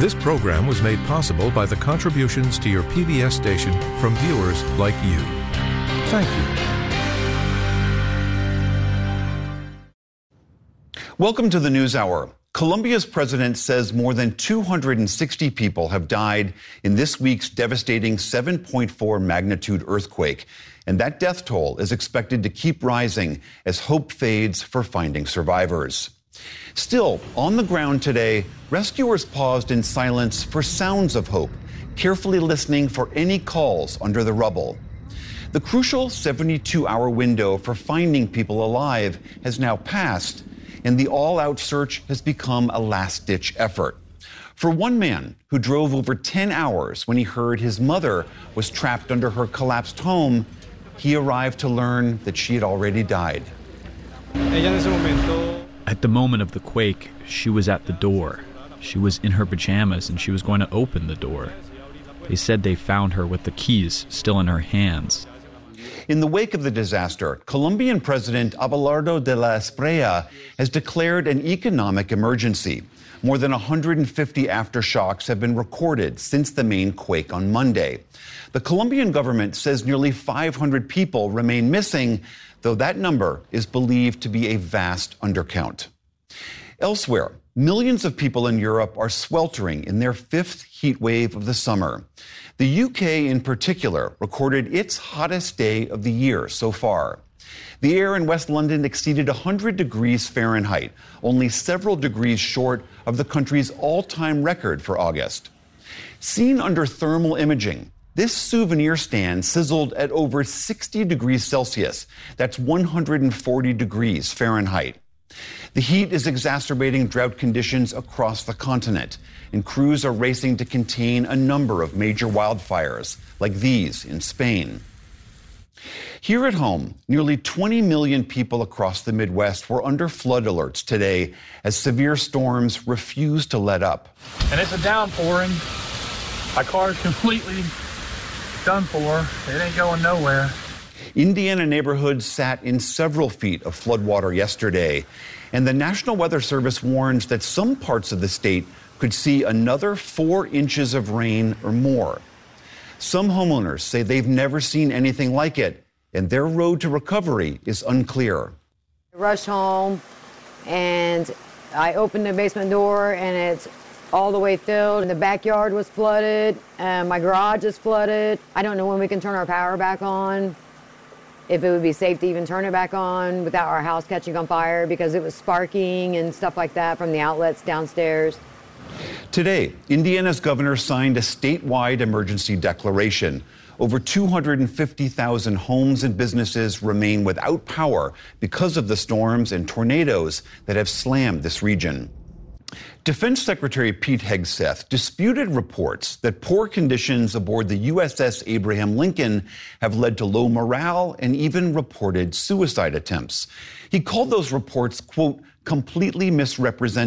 This program was made possible by the contributions to your PBS station from viewers like you. Thank you. Welcome to the NewsHour. Colombia's president says more than 260 people have died in this week's devastating 7.4 magnitude earthquake. And that death toll is expected to keep rising as hope fades for finding survivors. Still, on the ground today, rescuers paused in silence for sounds of hope, carefully listening for any calls under the rubble. The crucial 72-hour window for finding people alive has now passed, and the all-out search has become a last-ditch effort. For one man who drove over 10 hours when he heard his mother was trapped under her collapsed home, he arrived to learn that she had already died. At the moment of the quake, she was at the door. She was in her pajamas and she was going to open the door. They said they found her with the keys still in her hands. In the wake of the disaster, Colombian President Abelardo de la Espriella has declared an economic emergency. More than 150 aftershocks have been recorded since the main quake on Monday. The Colombian government says nearly 500 people remain missing, though that number is believed to be a vast undercount. Elsewhere, millions of people in Europe are sweltering in their fifth heat wave of the summer. The UK in particular recorded its hottest day of the year so far. The air in West London exceeded 100 degrees Fahrenheit, only several degrees short of the country's all-time record for August. Seen under thermal imaging, this souvenir stand sizzled at over 60 degrees Celsius. That's 140 degrees Fahrenheit. The heat is exacerbating drought conditions across the continent, and crews are racing to contain a number of major wildfires, like these in Spain. Here at home, nearly 20 million people across the Midwest were under flood alerts today as severe storms refuse to let up. And it's a downpouring. My car's completely done for. It ain't going nowhere. Indiana neighborhoods sat in several feet of floodwater yesterday, and the National Weather Service warns that some parts of the state could see another 4 inches of rain or more. Some homeowners say they've never seen anything like it, and their road to recovery is unclear. I rushed home, and I opened the basement door, and it's all the way filled, and the backyard was flooded, and my garage is flooded. I don't know when we can turn our power back on, if it would be safe to even turn it back on without our house catching on fire because it was sparking and stuff like that from the outlets downstairs. Today, Indiana's governor signed a statewide emergency declaration. Over 250,000 homes and businesses remain without power because of the storms and tornadoes that have slammed this region. Defense Secretary Pete Hegseth disputed reports that poor conditions aboard the USS Abraham Lincoln have led to low morale and even reported suicide attempts. He called those reports, quote, completely misrepresented.